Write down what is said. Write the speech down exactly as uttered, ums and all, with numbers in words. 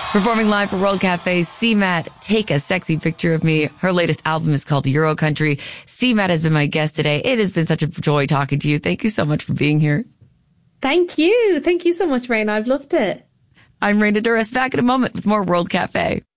Performing live for World Cafe, C MAT, Take a Sexy Picture of Me. Her latest album is called Euro Country. C MAT has been my guest today. It has been such a joy talking to you. Thank you so much for being here. Thank you. Thank you so much, Raina. I've loved it. I'm Raina Douris, back in a moment with more World Cafe.